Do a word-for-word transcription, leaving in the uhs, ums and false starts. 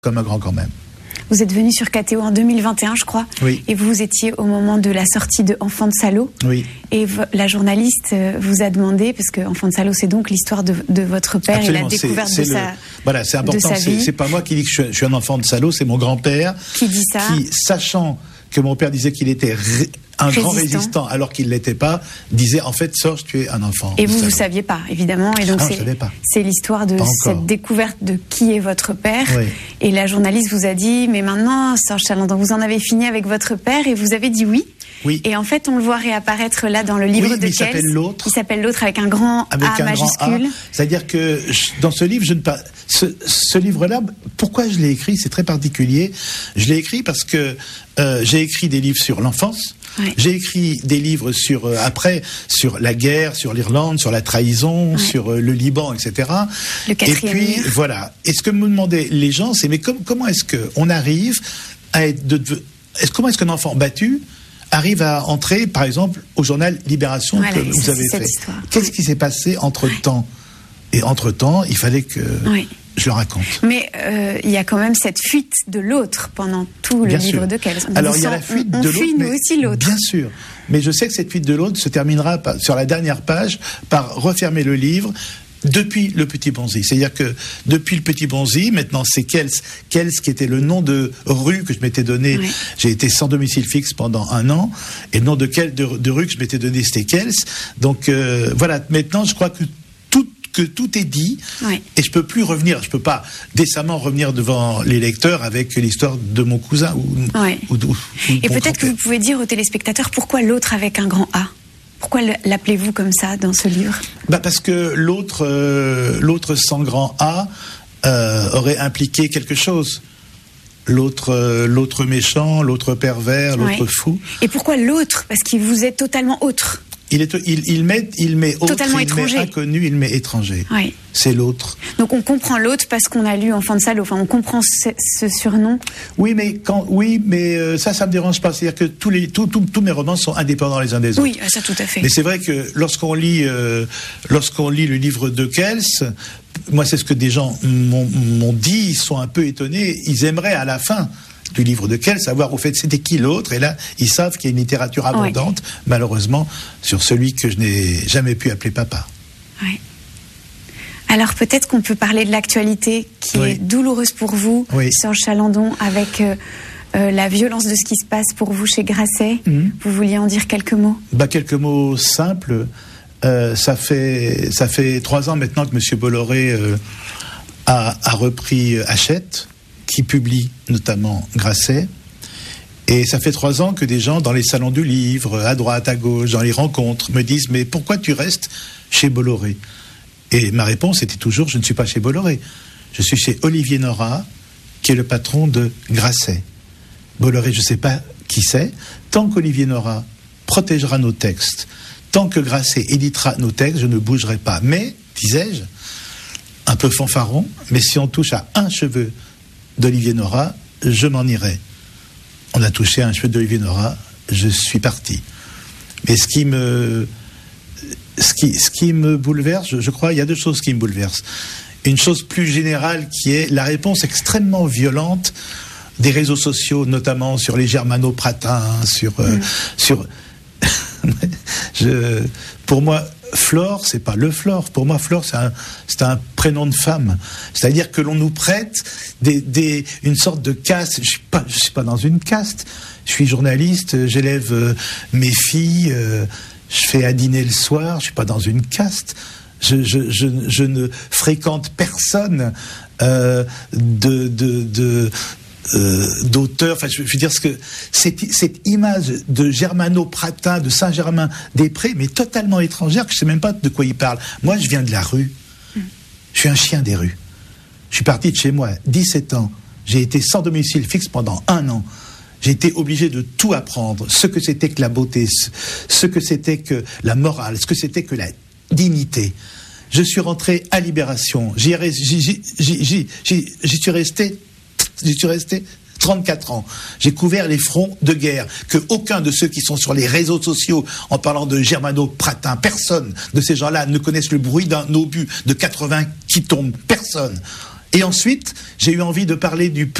comme un grand quand même. Vous êtes venu sur K T O en deux mille vingt et un, je crois. Oui. Et vous étiez au moment de la sortie de Enfant de salaud. Oui. Et la journaliste vous a demandé, parce que Enfant de salaud, c'est donc l'histoire de, de votre père. Absolument, et la découverte c'est, c'est de, le, sa, voilà, c'est important, de sa vie. C'est, c'est pas moi qui dis que je suis, je suis un enfant de salaud, c'est mon grand-père qui dit ça. Qui, sachant que mon père disait qu'il était ré, un résistant. grand résistant alors qu'il ne l'était pas, disait en fait, Sorge, tu es un enfant. Et vous, vous ne saviez pas, évidemment. Et donc ah, c'est, je savais pas. c'est l'histoire de cette découverte de qui est votre père. Oui. Et la journaliste vous a dit, mais maintenant, Sorge Chalandon, vous en avez fini avec votre père, et vous avez dit oui. Oui. Et en fait, on le voit réapparaître là dans le livre oui, de il s'appelle l'autre. Il s'appelle l'autre avec un grand avec A un majuscule. Grand A. C'est-à-dire que je, dans ce livre, je ne pas ce, ce livre-là. Pourquoi je l'ai écrit? C'est très particulier. Je l'ai écrit parce que euh, j'ai écrit des livres sur l'enfance. Ouais. J'ai écrit des livres sur euh, après sur la guerre, sur l'Irlande, sur la trahison, ouais. sur euh, le Liban, et cetera. Le quatrième Et puis mur. voilà. Et ce que me demandaient les gens, c'est mais com- comment est-ce que on arrive à être de, de est-ce, comment est-ce qu'un enfant battu arrive à entrer, par exemple, au journal Libération voilà, que vous avez fait. Histoire. Qu'est-ce oui. qui s'est passé entre-temps? Et entre-temps, il fallait que oui. je le raconte. Mais euh, il y a quand même cette fuite de l'autre pendant tout le bien livre sûr. de Kells. Alors il y a la fuite on, de on l'autre, fuit mais nous aussi l'autre. Bien sûr. Mais je sais que cette fuite de l'autre se terminera par, sur la dernière page par refermer le livre depuis le Petit Bonzi. C'est-à-dire que depuis le Petit Bonzi, maintenant c'est Kells, Kells qui était le nom de rue que je m'étais donné. Oui. J'ai été sans domicile fixe pendant un an, et le nom de, quel, de, de rue que je m'étais donné, c'était Kells. Donc euh, voilà, maintenant je crois que tout, que tout est dit, oui. et je peux plus revenir, je peux pas décemment revenir devant les lecteurs avec l'histoire de mon cousin. Ou, oui. ou, ou, ou et peut-être que vous pouvez dire aux téléspectateurs pourquoi l'autre avec un grand A. Pourquoi l'appelez-vous comme ça dans ce livre? Bah parce que l'autre, euh, l'autre sans grand A euh, aurait impliqué quelque chose. L'autre, euh, l'autre méchant, l'autre pervers, l'autre ouais. fou. Et pourquoi l'autre? Parce qu'il vous est totalement autre. Il, est, il, il met, il met autre, totalement il étranger. met inconnu, il met étranger. Oui. C'est l'autre. Donc on comprend l'autre parce qu'on a lu Enfant de salaud. Enfin, on comprend ce, ce surnom. Oui, mais quand, oui, mais euh, ça, ça me dérange pas. C'est-à-dire que tous les, tous, tous, tous mes romans sont indépendants les uns des autres. Oui, ça tout à fait. Mais c'est vrai que lorsqu'on lit, euh, lorsqu'on lit le livre de Kells, moi c'est ce que des gens m'ont, m'ont dit. Ils sont un peu étonnés. Ils aimeraient à la fin du livre de Kells savoir au fait c'était qui l'autre, et là ils savent qu'il y a une littérature abondante, oui. malheureusement sur celui que je n'ai jamais pu appeler papa. Oui. Alors peut-être qu'on peut parler de l'actualité qui oui. est douloureuse pour vous, oui. Sorge Chalandon, avec euh, euh, la violence de ce qui se passe pour vous chez Grasset. Mm-hmm. Vous vouliez en dire quelques mots? Bah, quelques mots simples. Euh, ça fait ça fait trois ans maintenant que M. Bolloré euh, a, a repris Hachette, qui publie notamment Grasset. Et ça fait trois ans que des gens dans les salons du livre, à droite, à gauche, dans les rencontres, me disent « Mais pourquoi tu restes chez Bolloré ?» Et ma réponse était toujours « Je ne suis pas chez Bolloré. Je suis chez Olivier Nora, qui est le patron de Grasset. Bolloré, je ne sais pas qui c'est. Tant qu'Olivier Nora protégera nos textes, tant que Grasset éditera nos textes, je ne bougerai pas. Mais, disais-je, un peu fanfaron, mais si on touche à un cheveu d'Olivier Nora, je m'en irai. On a touché à un cheveu d'Olivier Nora, je suis parti. Mais ce qui me, ce qui, ce qui me bouleverse, je, je crois, il y a deux choses qui me bouleversent. Une chose plus générale qui est la réponse extrêmement violente des réseaux sociaux, notamment sur les germano-pratins, sur, euh, mmh. sur, je, pour moi, Flore, c'est pas le Flore. Pour moi, Flore, c'est un, c'est un prénom de femme. C'est-à-dire que l'on nous prête des, des, une sorte de caste. Je suis pas, je suis pas dans une caste. Je suis journaliste, j'élève euh, mes filles, euh, je fais à dîner le soir. Je suis pas dans une caste. Je, je, je, je ne fréquente personne euh, de, de, de Euh, d'auteurs, enfin je, je veux dire ce que cette, cette image de Germano-Pratin, de Saint-Germain-des-Prés, mais totalement étrangère, que je sais même pas de quoi il parle. Moi je viens de la rue, je suis un chien des rues. Je suis parti de chez moi, dix-sept ans, j'ai été sans domicile fixe pendant un an. J'ai été obligé de tout apprendre, ce que c'était que la beauté, ce que c'était que la morale, ce que c'était que la dignité. Je suis rentré à Libération, j'y, j'y, j'y, j'y, j'y, j'y suis resté J'y suis resté trente-quatre ans. J'ai couvert les fronts de guerre que aucun de ceux qui sont sur les réseaux sociaux en parlant de Germano-Pratin, personne de ces gens-là ne connaissent le bruit d'un obus de quatre-vingts qui tombe. Personne. Et ensuite, j'ai eu envie de parler du